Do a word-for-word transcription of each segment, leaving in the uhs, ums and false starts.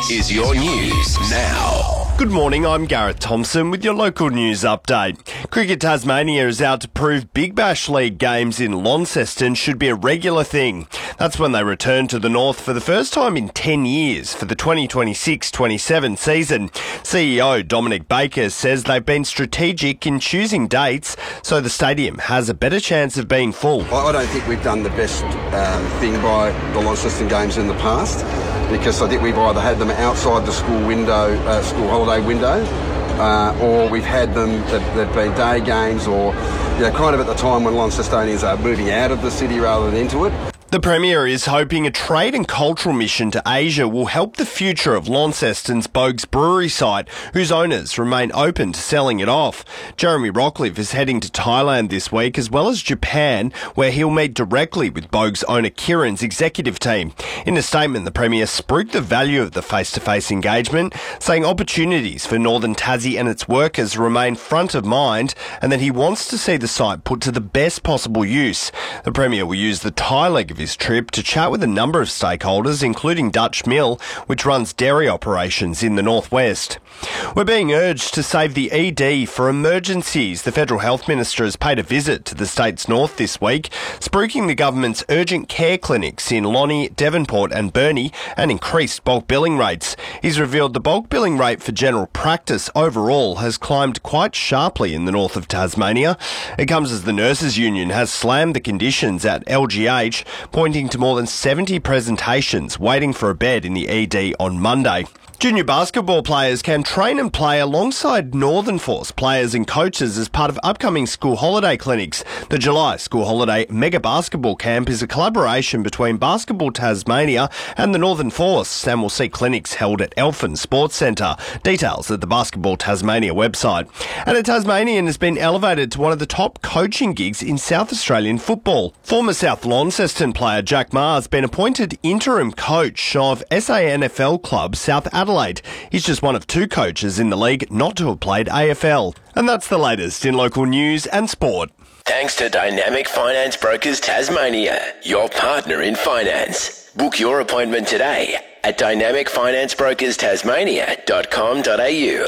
is your news now. Good morning, I'm Gareth Thompson with your local news update. Cricket Tasmania is out to prove Big Bash League games in Launceston should be a regular thing. That's when they return to the north for the first time in ten years for the twenty twenty-six twenty-seven season. C E O Dominic Baker says they've been strategic in choosing dates so the stadium has a better chance of being full. I don't think we've done the best um, thing by the Launceston games in the past, because I think we've either had them outside the school window, uh, school holiday window, uh, or we've had them that they've been day games, or you know, kind of at the time when Launcestonians are moving out of the city rather than into it. The Premier is hoping a trade and cultural mission to Asia will help the future of Launceston's Boag's Brewery site, whose owners remain open to selling it off. Jeremy Rockliff is heading to Thailand this week, as well as Japan, where he'll meet directly with Boag's owner Kieran's executive team. In a statement, the Premier spruiked the value of the face-to-face engagement, saying opportunities for Northern Tassie and its workers remain front of mind, and that he wants to see the site put to the best possible use. The Premier will use the Thai leg of his trip to chat with a number of stakeholders, including Dutch Mill, which runs dairy operations in the northwest. We're being urged to save the E D for emergencies. The Federal Health Minister has paid a visit to the state's north this week, spruiking the government's urgent care clinics in Lonnie, Devonport and Burnie and increased bulk billing rates. He's revealed the bulk billing rate for general practice overall has climbed quite sharply in the north of Tasmania. It comes as the Nurses Union has slammed the conditions at L G H, pointing to more than seventy presentations waiting for a bed in the E D on Monday. Junior basketball players can train and play alongside Northern Force players and coaches as part of upcoming school holiday clinics. The July School Holiday Mega Basketball Camp is a collaboration between Basketball Tasmania and the Northern Force and will see clinics held at Elfin Sports Centre. Details at the Basketball Tasmania website. And a Tasmanian has been elevated to one of the top coaching gigs in South Australian football. Former South Launceston player Jack Maher has been appointed interim coach of S A N F L club South Adelaide. He's just one of two coaches in the league not to have played A F L. And that's the latest in local news and sport. Thanks to Dynamic Finance Brokers Tasmania, your partner in finance. Book your appointment today at dynamic finance brokers tasmania dot com dot a u.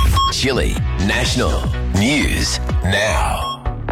Chile National News Now.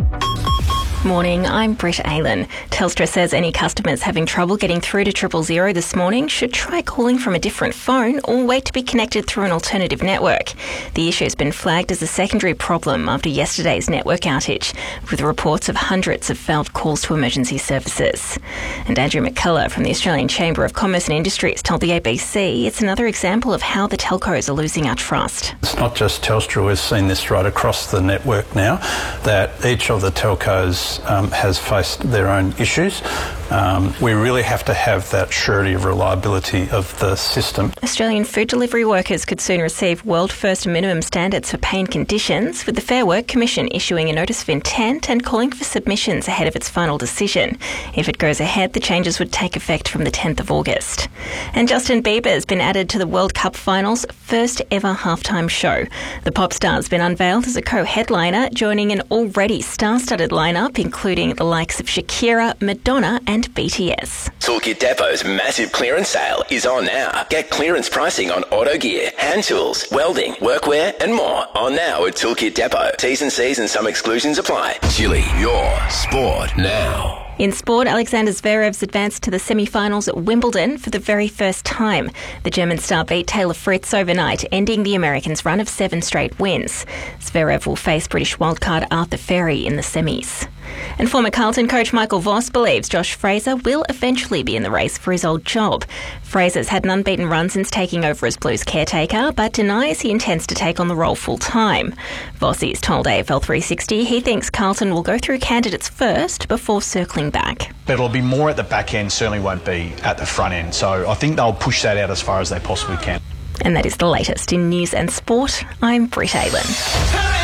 Morning, I'm Britt Aylan. Telstra says any customers having trouble getting through to triple zero this morning should try calling from a different phone or wait to be connected through an alternative network. The issue has been flagged as a secondary problem after yesterday's network outage, with reports of hundreds of failed calls to emergency services. And Andrew McCullough from the Australian Chamber of Commerce and Industries told the A B C it's another example of how the telcos are losing our trust. It's not just Telstra, we've seen this right across the network now, that each of the telcos Um, has faced their own issues. Um, we really have to have that surety of reliability of the system. Australian food delivery workers could soon receive world-first minimum standards for pay and conditions, with the Fair Work Commission issuing a notice of intent and calling for submissions ahead of its final decision. If it goes ahead, the changes would take effect from the tenth of August. And Justin Bieber has been added to the World Cup Finals' first ever halftime show. The pop star has been unveiled as a co-headliner, joining an already star-studded lineup including the likes of Shakira, Madonna and B T S. Toolkit Depot's massive clearance sale is on now. Get clearance pricing on auto gear, hand tools, welding, workwear and more on now at Toolkit Depot. T's and C's and some exclusions apply. Chile, your sport now. In sport, Alexander Zverev's advanced to the semi-finals at Wimbledon for the very first time. The German star beat Taylor Fritz overnight, ending the American's run of seven straight wins. Zverev will face British wildcard Arthur Ferry in the semis. And former Carlton coach Michael Voss believes Josh Fraser will eventually be in the race for his old job. Fraser's had an unbeaten run since taking over as Blues caretaker, but denies he intends to take on the role full-time. Vossi's told A F L three sixty he thinks Carlton will go through candidates first before circling back. But it'll be more at the back end, certainly won't be at the front end. So I think they'll push that out as far as they possibly can. And that is the latest in news and sport. I'm Britt Aylan.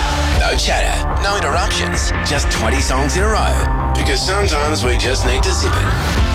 No chatter, no interruptions, just twenty songs in a row. Because sometimes we just need to zip it.